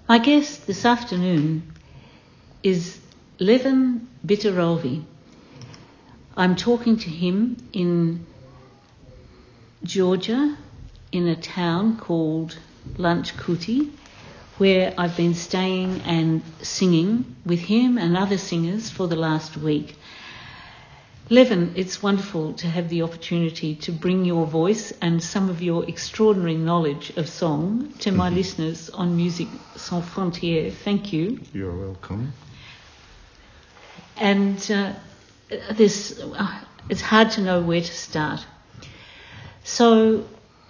My guest this afternoon is Levin Bitarovi. I'm talking to him in Georgia, in a town called Lanchkuti, where I've been staying and singing with him and other singers for the last week. Levin, it's wonderful to have the opportunity to bring your voice and some of your extraordinary knowledge of song to my listeners on Musique Sans Frontières. Thank you. You're welcome. And it's hard to know where to start. So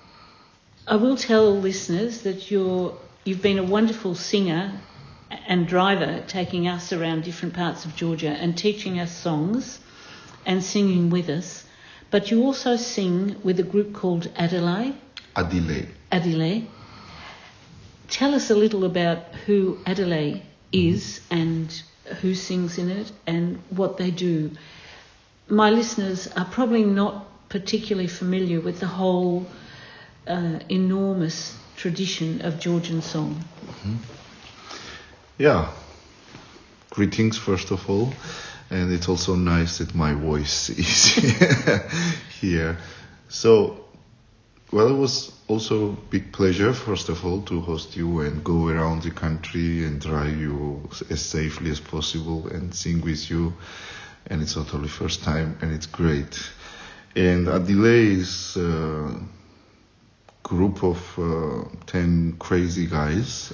I will tell listeners that you've been a wonderful singer and driver, taking us around different parts of Georgia and teaching us songs and singing with us. But you also sing with a group called Adelaide. Adelaide. Tell us a little about who Adelaide is and who sings in it and what they do. My listeners are probably not particularly familiar with the whole enormous tradition of Georgian song. Mm-hmm. Yeah. Greetings, first of all. And it's also nice that my voice is here. So, well, it was also a big pleasure, first of all, to host you and go around the country and drive you as safely as possible and sing with you. And it's not only first time, and it's great. And Adelaide is a group of 10 crazy guys.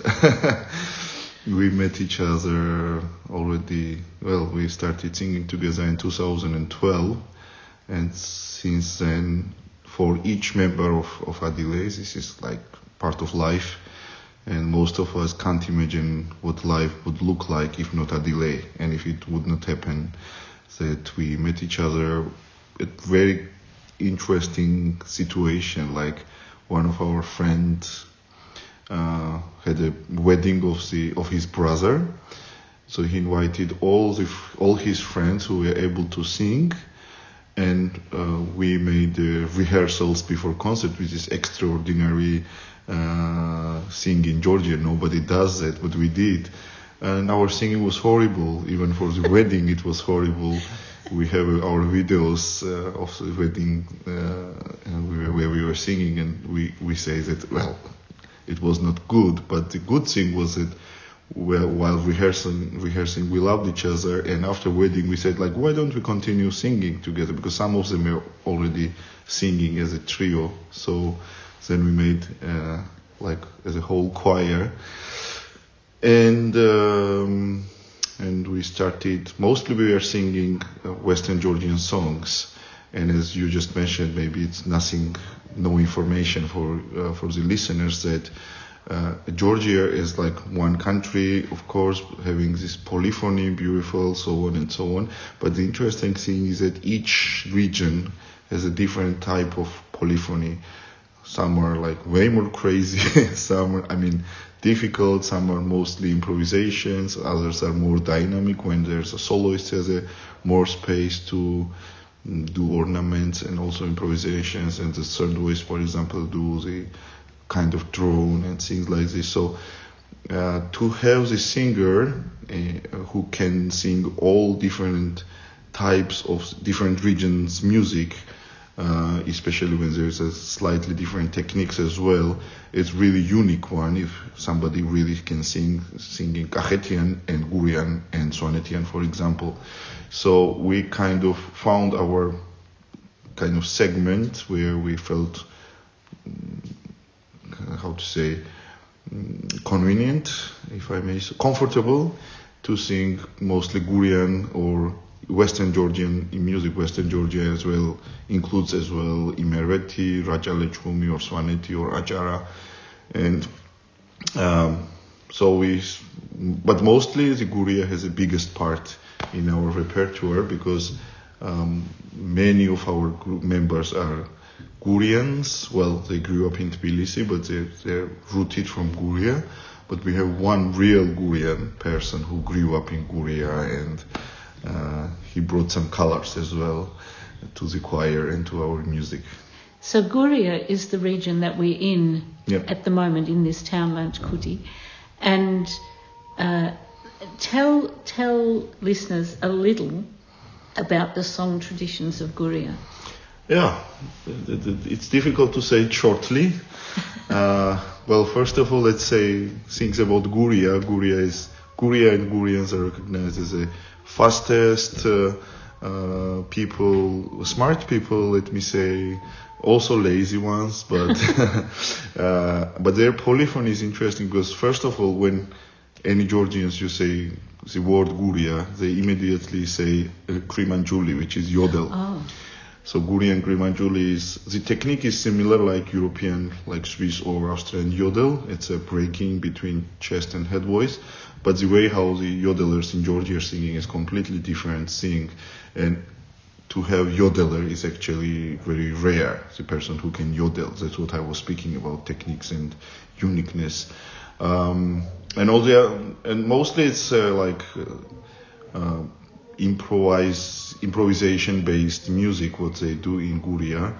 We met each other already, we started singing together in 2012, and since then, for each member of Adelaide, this is like part of life, and most of us can't imagine what life would look like if not Adelaide, and if it would not happen, that we met each other at very interesting situation, like one of our friends had a wedding of his brother, so he invited all his friends who were able to sing, and we made rehearsals before concert, which is extraordinary singing in Georgia. Nobody does that, but we did, and our singing was horrible. Even for the wedding, it was horrible. We have our videos of the wedding where we were singing, and we say that it was not good, but the good thing was that while rehearsing, we loved each other, and after wedding we said, like, why don't we continue singing together, because some of them were already singing as a trio. So then we made as a whole choir, and we started, mostly we were singing Western Georgian songs, and as you just mentioned, maybe it's no information for the listeners, that Georgia is like one country, of course, having this polyphony, beautiful, so on and so on. But the interesting thing is that each region has a different type of polyphony. Some are like way more crazy, some are, difficult, some are mostly improvisations, others are more dynamic when there's a soloist has a more space to do ornaments and also improvisations, and the third voice, for example, do the kind of drone and things like this. So to have the singer who can sing all different types of different regions' music, especially when there's a slightly different techniques as well, it's really unique one. If somebody really can singing Kakhetian and Gurian and Swanetian, for example. So we kind of found our kind of segment where we felt, convenient, if I may say, comfortable to sing mostly Gurian or Western Georgian music. Western Georgia as well includes as well Imereti, Raja Lechumi or Swaneti or Ajara, and but mostly the Guria has the biggest part in our repertoire, because many of our group members are Gurians. Well, they grew up in Tbilisi, but they're rooted from Guria. But we have one real Gurian person who grew up in Guria, and he brought some colors as well to the choir and to our music. So Guria is the region that we're in at the moment, in this town, Lanchkuti. And tell listeners a little about the song traditions of Guria. Yeah, it's difficult to say it shortly. Well, first of all, let's say things about Guria. Guria and Gurians are recognized as the fastest people, smart people, let me say, also lazy ones, but but their polyphony is interesting because first of all, when any Georgians you say the word Guria, they immediately say Krimanjuli, which is yodel. Oh. So Guri and Krimanjuli the technique is similar like European, like Swiss or Austrian yodel. It's a breaking between chest and head voice. But the way how the yodelers in Georgia are singing is completely different thing. And to have yodeler is actually very rare, the person who can yodel. That's what I was speaking about, techniques and uniqueness. And mostly it's improvisation based music what they do in Guria.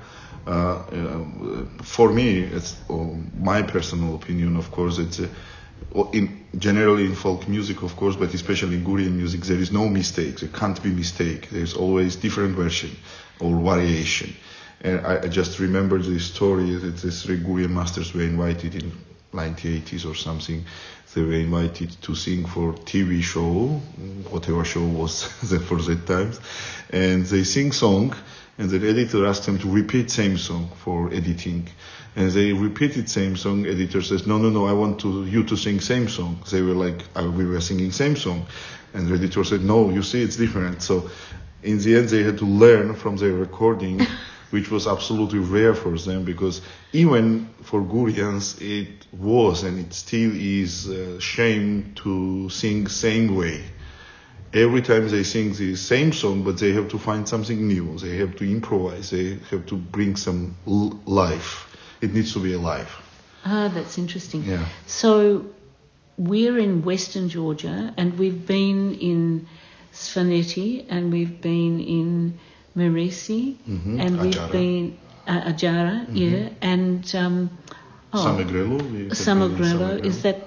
For me, it's my personal opinion, of course, it's generally in folk music, of course, but especially in Gurian music, there is no mistake. There can't be mistake. There's always different version or variation. And I just remember the story that the three Gurian masters were invited in 1980s or something. They were invited to sing for TV show, whatever show was there for that times, and they sing song, and the editor asked them to repeat same song for editing, and they repeated same song. Editor says, no, I want you to sing same song. They were like, we were singing same song, and the editor said, no, you see, it's different. So in the end, they had to learn from their recording. Which was absolutely rare for them because even for Gurians it was and it still is shame to sing same way. Every time they sing the same song, but they have to find something new. They have to improvise. They have to bring some life. It needs to be alive. Ah, that's interesting. Yeah. So we're in Western Georgia and we've been in Svaneti and we've been in Merisi, and we've Ajara. Been Ajara, yeah, and Samegrelo. Samegrelo. Is that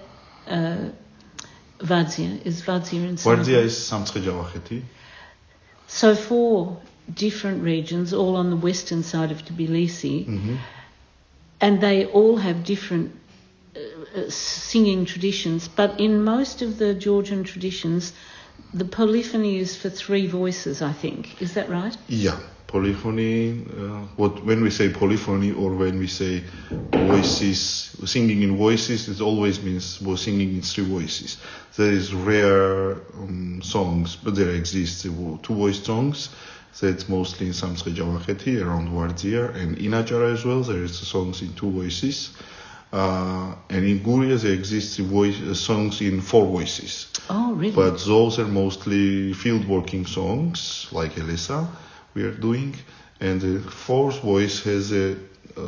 Vadzia? Is Vadzia in Samegrelo? Vadzia is Samtskhe Javacheti. So 4 different regions, all on the western side of Tbilisi, and they all have different singing traditions. But in most of the Georgian traditions, the polyphony is for 3 voices, I think. Is that right? Yeah, polyphony. When we say polyphony or when we say voices, singing in voices, it always means singing in 3 voices. There is rare songs, but there exists 2-voice songs. That's mostly in Samtskhe Javacheti, around Vadzia, and in Ajara as well. There is songs in 2 voices. And in Guria there exist songs in 4 voices. Oh, really? But those are mostly field working songs, like Elisa we are doing. And the 4th voice has the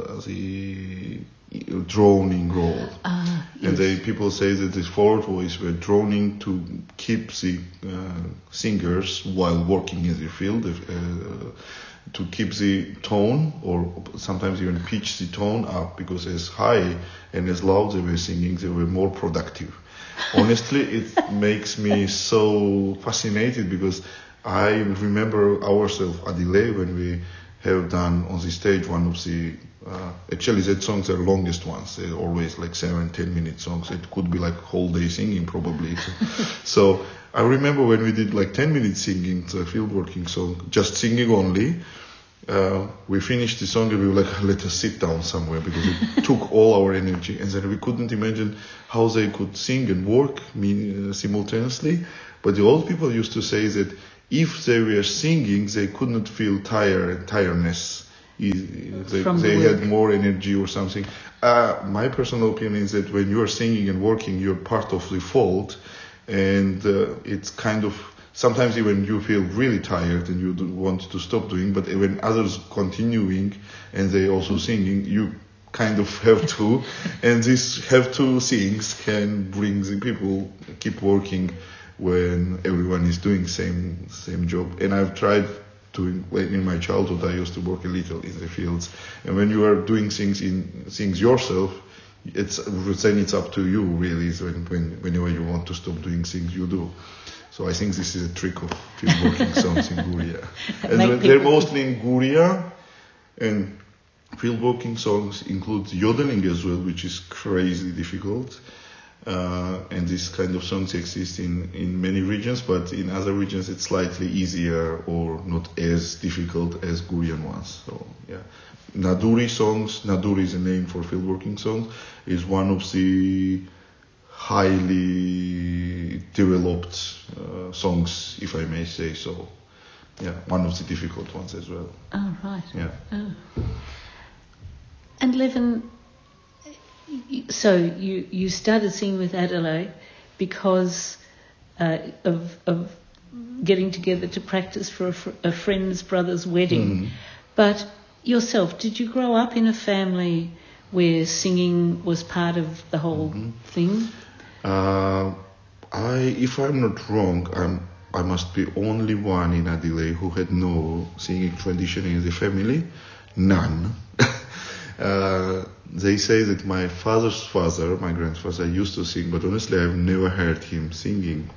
droning role. And people say that the 4th voice were droning to keep the singers while working in the field, to keep the tone or sometimes even pitch the tone up, because as high and as loud they were singing, they were more productive. Honestly, it makes me so fascinated because I remember ourselves, Adile, when we have done on the stage one of the, actually that songs are longest ones. They're always like 7-10 minute songs. It could be like whole day singing probably. So I remember when we did like 10 minutes singing, the field working song, just singing only. We finished the song and we were like, let us sit down somewhere because it took all our energy. And then we couldn't imagine how they could sing and work simultaneously. But the old people used to say that if they were singing, they could not feel tiredness. They had more energy or something. My personal opinion is that when you are singing and working, you're part of the fold. And it's kind of, sometimes even you feel really tired and you want to stop doing, but when others continuing and they also singing, you kind of have to, and these have to things can bring the people keep working when everyone is doing same job. And I've tried to, in my childhood I used to work a little in the fields, and when you are doing things yourself, then it's up to you really. So whenever you want to stop doing things, you do. So I think this is a trick of field working songs in Guria. And they're mostly in Guria, and field working songs include yodeling as well, which is crazy difficult. And these kind of songs exist in many regions, but in other regions it's slightly easier or not as difficult as Gurian ones. So yeah, Naduri songs. Naduri is a name for field working songs. Is one of the highly developed songs, if I may say so. Yeah, one of the difficult ones as well. Oh, right. Yeah. Oh. And Levin, so you started singing with Adelaide because of getting together to practice for a friend's brother's wedding. But yourself, did you grow up in a family where singing was part of the whole thing? If I'm not wrong, I must be only one in Adelaide who had no singing tradition in the family. None. They say that my father's father, my grandfather, used to sing, but honestly I've never heard him singing.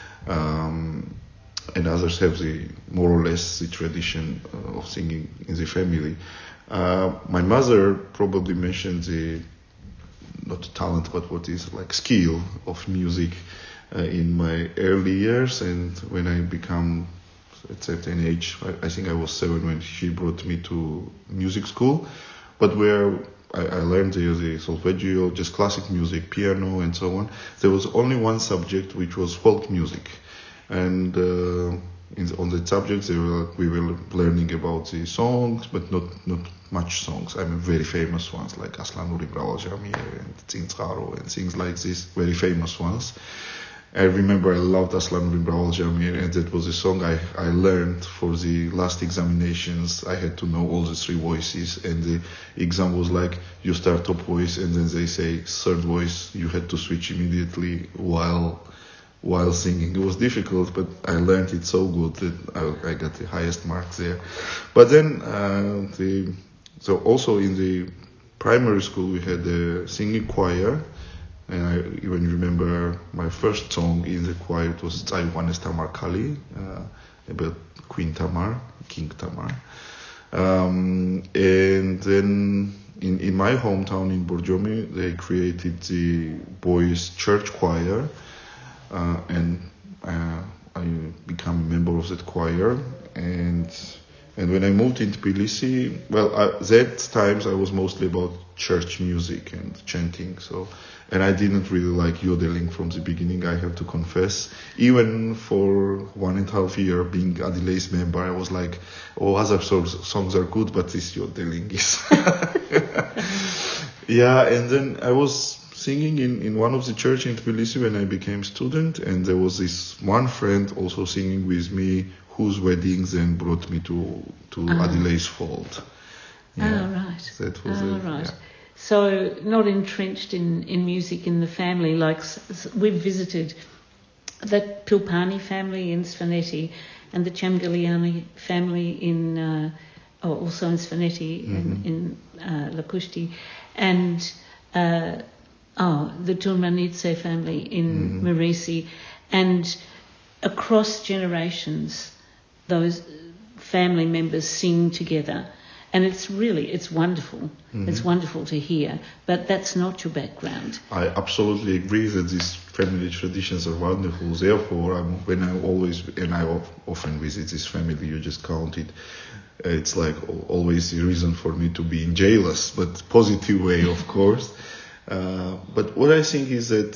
And others have more or less the tradition of singing in the family. My mother probably mentioned the, not talent, but what is like skill of music in my early years, and when I become at a certain age, I think I was 7 when she brought me to music school, but where I learned the solfeggio, just classic music, piano and so on. There was only one subject, which was folk music, and on the subjects we were learning about the songs, but not much songs. I mean, very famous ones like Aslanuri Bralajamir and Tsintzaro and things like this, very famous ones. I remember I loved Aslanuri Bralajamir, and that was a song I learned for the last examinations. I had to know all the 3 voices, and the exam was like, you start top voice, and then they say third voice, you had to switch immediately while singing. It was difficult, but I learned it so good that I got the highest marks there. But then, so also in the primary school we had a singing choir, and I even remember my first song in the choir. It was Tsaiwanes Tamar Kali, about Queen Tamar, King Tamar. And then in my hometown in Borjomi, they created the boys' church choir, and I became a member of that choir. And when I moved into Tbilisi, that times I was mostly about church music and chanting. And I didn't really like yodeling from the beginning, I have to confess. Even for 1.5 years being Adelaide's member, I was like, oh, other songs are good, but this yodeling is... Yeah, and then I was singing in one of the church in Tbilisi when I became student, and there was this one friend also singing with me, whose weddings then brought me to Adelaide's fold. Yeah, right. That was right. Yeah. So not entrenched in music in the family, like we've visited the Pilpani family in Svaneti and the Chamgaliani family in also in Svaneti in Lakushti, and the Tulmanidze family in Marisi, and across generations those family members sing together. And it's wonderful. It's wonderful to hear, but that's not your background. I absolutely agree that these family traditions are wonderful. Therefore, when I often visit this family, you just count it. It's like always a reason for me to be in jailous, but positive way, of course. But what I think is that,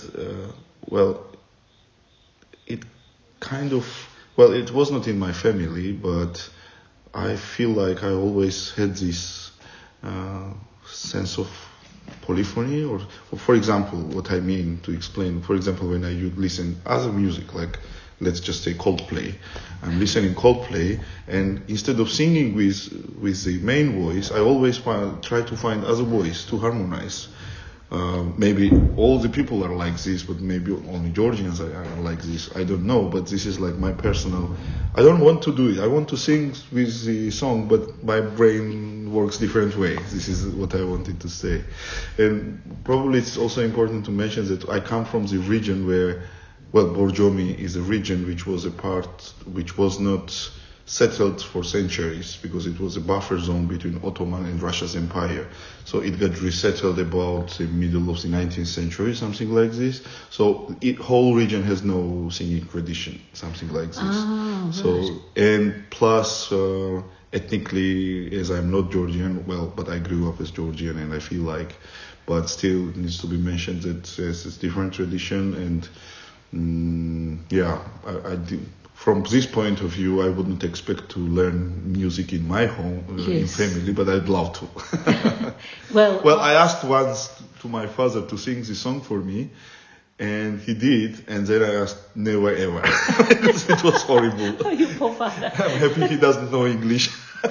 it was not in my family, but I feel like I always had this sense of polyphony, or for example, what I mean to explain. For example, when I listen other music, like let's just say Coldplay, I'm listening Coldplay, and instead of singing with the main voice, I always try to find other voice to harmonize. maybe all the people are like this, but maybe only Georgians are like this. I don't know, but this is like my personal. I don't want to do it. I want to sing with the song, but my brain works different way. This is what I wanted to say. And probably it's also important to mention that I come from the region where, well, Borjomi is a region which was not settled for centuries because it was a buffer zone between Ottoman and Russia's empire. So it got resettled about the middle of the 19th century, something like this. So the whole region has no singing tradition, something like this. Ah, right. So, and plus, ethnically, as I'm not Georgian, well, but I grew up as Georgian and I feel like, but still it needs to be mentioned that there's this different tradition and I did. From this point of view, I wouldn't expect to learn music in my home, in family, but I'd love to. Well, I asked once to my father to sing this song for me, and he did, and then I asked never ever. It was horrible. Oh, you poor father. I'm happy he doesn't know English.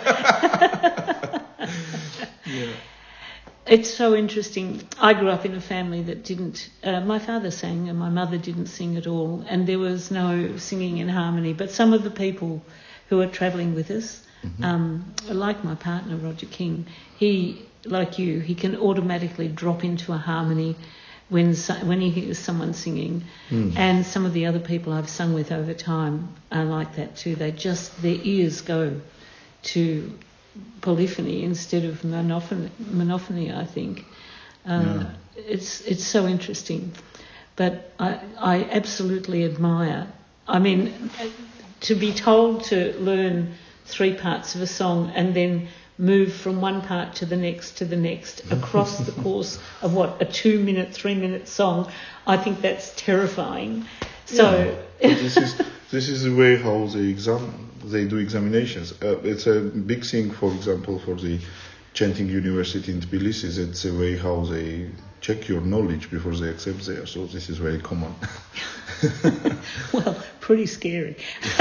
Yeah. It's so interesting. I grew up in a family that didn't, my father sang and my mother didn't sing at all, and there was no singing in harmony. But some of the people who are travelling with us, like my partner, Roger King, he, like you, he can automatically drop into a harmony when he hears someone singing. And some of the other people I've sung with over time are like that too. Their ears go to polyphony instead of monophony, I think. It's so interesting. But I absolutely admire, I mean, to be told to learn 3 parts of a song and then move from one part to the next across the course of a 2-minute, 3-minute song, I think that's terrifying. So this is the way how they do examinations. It's a big thing, for example, for the chanting university in Tbilisi. It's a way how they check your knowledge before they accept there. So this is very common. Well, pretty scary.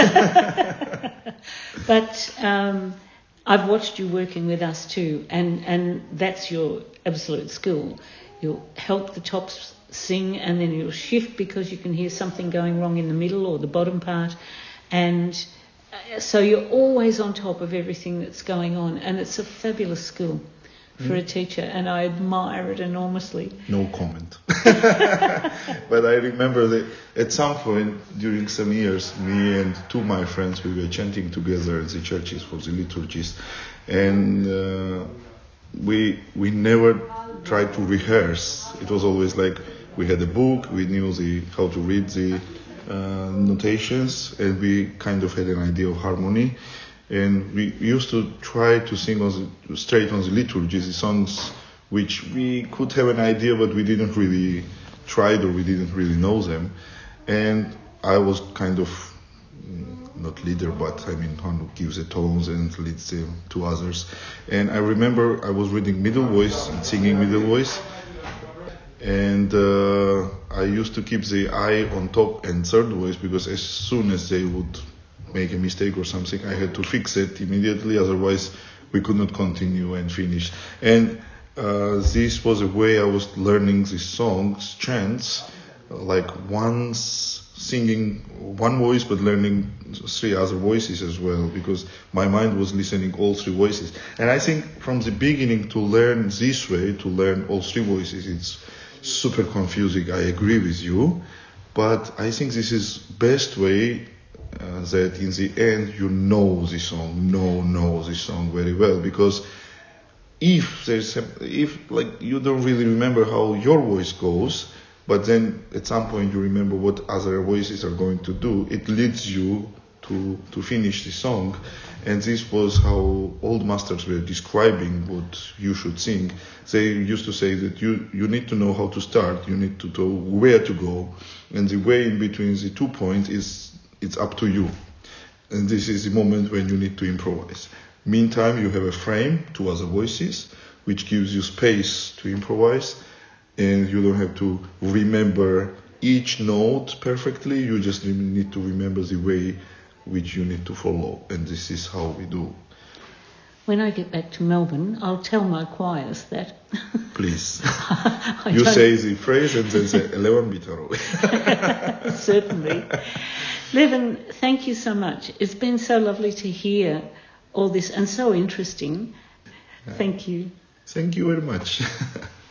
But I've watched you working with us too, and that's your absolute skill. You'll help the tops sing and then you'll shift because you can hear something going wrong in the middle or the bottom part, and so you're always on top of everything that's going on, and it's a fabulous skill for a teacher, and I admire it enormously. No comment. But I remember that at some point during some years, me and 2 of my friends, we were chanting together in the churches for the liturgies, and we never tried to rehearse. It was always like we had a book, we knew how to read the notations, and we kind of had an idea of harmony, and we used to try to sing straight on the liturgy, the songs which we could have an idea, but we didn't really try it or we didn't really know them. And I was kind of not leader, but I mean one who gives the tones and leads the 2 others. And I remember I was reading middle voice and singing middle voice, and I used to keep the eye on top and third voice, because as soon as they would make a mistake or something, I had to fix it immediately, otherwise we could not continue and finish. And this was a way I was learning the songs, chants, like once singing one voice but learning 3 other voices as well, because my mind was listening all 3 voices. And I think from the beginning to learn this way, to learn all 3 voices, it's super confusing. I agree with you, but I think this is best way that in the end you know the song very well, because if like you don't really remember how your voice goes, but then at some point you remember what other voices are going to do, it leads you to finish the song. And this was how old masters were describing what you should sing. They used to say that you need to know how to start, you need to know where to go, and the way in between the 2 points it's up to you. And this is the moment when you need to improvise. Meantime, you have a frame, 2 other voices, which gives you space to improvise, and you don't have to remember each note perfectly, you just need to remember the way which you need to follow, and this is how we do. When I get back to Melbourne, I'll tell my choirs that. Please. You say the phrase and then say Levan Bitaro. Certainly. Levan, thank you so much. It's been so lovely to hear all this and so interesting. Thank you. Thank you very much.